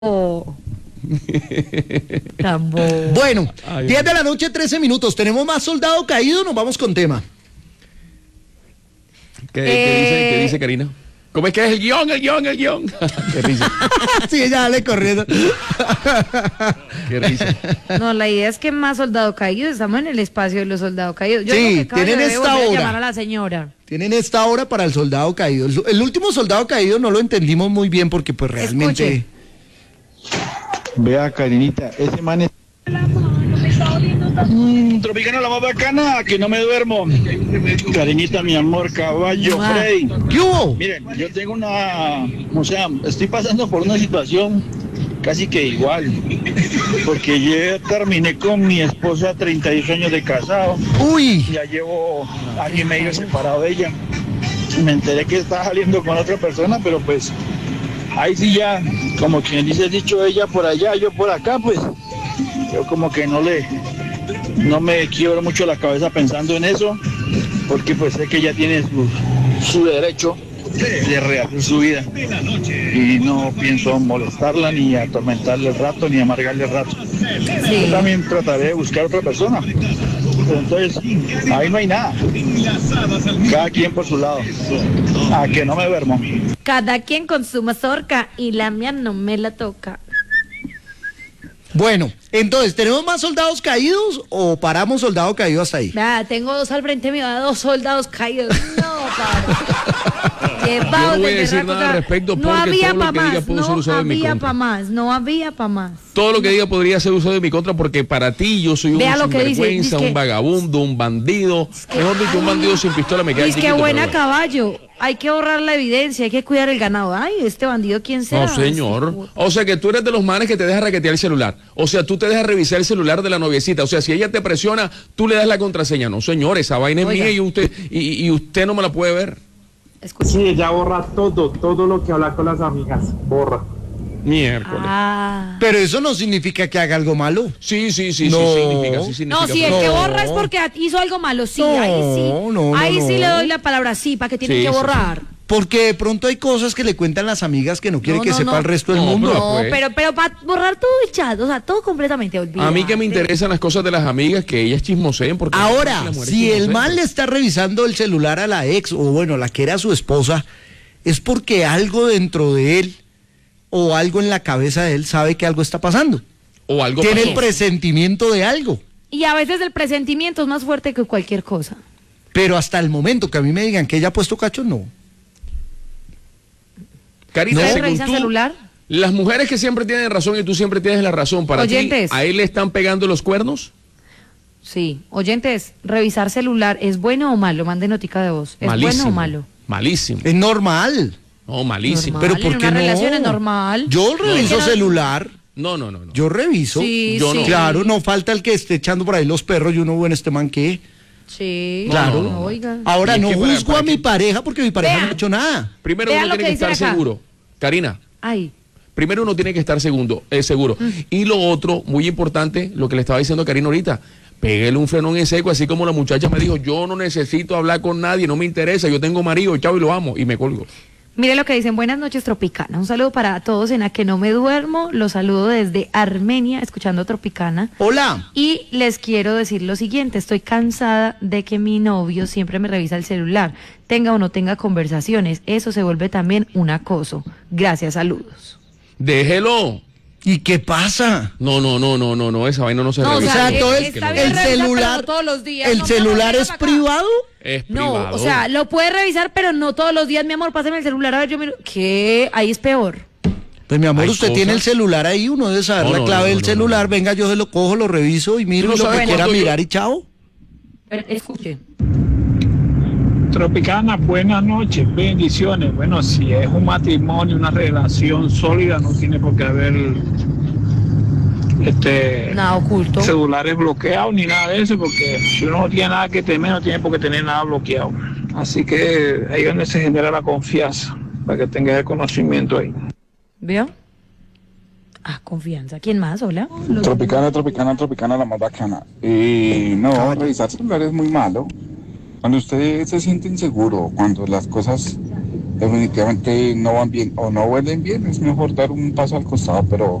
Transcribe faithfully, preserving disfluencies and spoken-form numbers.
Oh. Tan bobo. Bueno, Ay, diez de la noche, trece minutos. ¿Tenemos más soldado caído? Nos vamos con tema. ¿Qué, Eh... qué dice, ¿Qué dice Karina? ¿Cómo es que es el guión, el guión, el guión? Qué risa. Sí, ya dale corriendo. Qué risa. No, la idea es que más soldado caído. Estamos en el espacio de los soldados caídos. Yo Sí, creo que Caballo tienen debe esta volver a hora. llamar a la señora. Tienen esta hora para el soldado caído. El, el último soldado caído no lo entendimos muy bien porque pues realmente... Escuche. Vea, Karinita, ese man es... Mm, Tropicana la más bacana, que no me duermo. Karinita, mi amor, caballo, Ah. Freddy. ¿Qué hubo? Miren, yo tengo una... O sea, estoy pasando por una situación casi que igual. Porque yo terminé con mi esposa treinta y dos años de casado. Uy, Ya llevo año y medio separado de ella. Me enteré que está saliendo con otra persona, pero pues... Ahí sí ya, como quien dice, dicho ella por allá, yo por acá, pues yo como que no le, no me quiebro mucho la cabeza pensando en eso, porque pues sé que ella tiene su, su derecho de rehacer su vida y no pienso molestarla, ni atormentarle el rato, ni amargarle el rato. Sí. Yo también trataré de buscar otra persona, pero entonces ahí no hay nada, cada quien por su lado, a que no me duermo. Cada quien con su mazorca y la mía no me la toca. bueno, entonces, ¿tenemos más soldados caídos o paramos soldado caído hasta ahí? Vea, tengo dos al frente mío, dos soldados caídos. No, padre. Yo no voy a decir nada al respecto no porque había todo lo pa' que diga más, pudo ser no usado en mi había contra. pa' más, no había pa' más. Todo lo que diga podría ser usado en mi contra porque para ti yo soy un Vea lo que dice, sinvergüenza, dice que- un vagabundo, un bandido. Mejor dicho, un bandido sin pistola me queda Es que chiquito, buena pero bueno. caballo, hay que borrar la evidencia, hay que cuidar el ganado. Ay, este bandido, ¿quién será? No, señor. O sea que tú eres de los manes que te dejas raquetear el celular. O sea, tú te dejas revisar el celular de la noviecita. O sea, si ella te presiona, tú le das la contraseña. No, señor, esa vaina es Oiga. mía y usted, y, y usted no me la puede ver. Escucha. Sí, ella borra todo, todo lo que habla con las amigas, borra. Miércoles. Ah. Pero eso no significa que haga algo malo. Sí, sí, sí, No. sí significa, sí significa. No, si el pero- que No. borra es porque hizo algo malo, sí, No, ahí sí. no, no, ahí sí no. le doy la palabra sí, para que tiene Sí, que sí, borrar. Porque de pronto hay cosas que le cuentan las amigas que no quiere No, que no, sepa no. el resto del No, mundo. pero- No, pues. pero, pero para borrar todo el chat, o sea, todo completamente olvidado. A mí que me interesan las cosas de las amigas, que ellas chismoseen. Porque Ahora, las mujeres si el chismoseen. man le está revisando el celular a la ex, o bueno, la que era su esposa, es porque algo dentro de él, o algo en la cabeza de él, sabe que algo está pasando. O algo Tiene el pasó. presentimiento de algo. Y a veces el presentimiento es más fuerte que cualquier cosa. Pero hasta el momento que a mí me digan que ella ha puesto cacho, no. Karina, ¿Ustedes según revisan tú, celular? las mujeres que siempre tienen razón y tú siempre tienes la razón, para Oyentes. ti, ¿a él le están pegando los cuernos? Sí. Oyentes, ¿revisar celular es bueno o malo? Mande notica de voz. ¿Es Malísimo. bueno o malo? Malísimo. Es normal. No, malísimo. Normal. Pero ¿por en qué una no? relación es normal. Yo reviso Es que no- celular. No, no, no, no. Yo reviso. Sí, Yo sí. no. Claro, no falta el que esté echando por ahí los perros y uno, bueno, este man qué. Sí. Claro. no, no. Oiga. Ahora Y es no que para- juzgo para a mi que- pareja porque mi pareja Vea. no ha hecho nada. Primero Vean uno lo tiene que que dicen estar acá. seguro. Karina, Ay. primero uno tiene que estar segundo, eh, seguro. Y lo otro, muy importante, lo que le estaba diciendo a Karina ahorita, pégale un frenón en seco, así como la muchacha me dijo, yo no necesito hablar con nadie, no me interesa, yo tengo marido, chao, y lo amo, y me colgo. Mire lo que dicen, buenas noches Tropicana, un saludo para todos en A Que No Me Duermo, los saludo desde Armenia, escuchando Tropicana, Hola. y les quiero decir lo siguiente, estoy cansada de que mi novio siempre me revisa el celular, tenga o no tenga conversaciones, eso se vuelve también un acoso, gracias, saludos. Déjelo. ¿Y qué pasa? No, no, no, no, no, no, esa vaina no se No, o revisa. O sea, sea, todo eh, el, está el bien revisar, pero celular, no todos los días, el no me celular lo es traigan acá. privado. Es No, privado. o sea, lo puede revisar, pero no todos los días, mi amor, pásame el celular, a ver, yo miro, ¿qué? Ahí es peor. Pues mi amor, Hay usted cosas- tiene el celular ahí, uno debe saber No, la no, clave no, del no, no, celular. no. Venga, yo se lo cojo, lo reviso y miro Tú no lo que sabes quiera cuánto yo- mirar y chao. Pero, escuche. Tropicana, buenas noches, bendiciones. Bueno, si es un matrimonio, una relación sólida, no tiene por qué haber este Nada oculto. celulares bloqueados ni nada de eso, porque si uno no tiene nada que temer, no tiene por qué tener nada bloqueado. Así que ahí es donde se genera la confianza, para que tenga el conocimiento ahí. ¿Vio? Ah, confianza. ¿Quién más? Hola. Tropicana, tropicana, tropicana, la más bacana. Y no, revisar celular es muy malo. Cuando usted se siente inseguro, cuando las cosas definitivamente no van bien o no huelen bien, es mejor dar un paso al costado, pero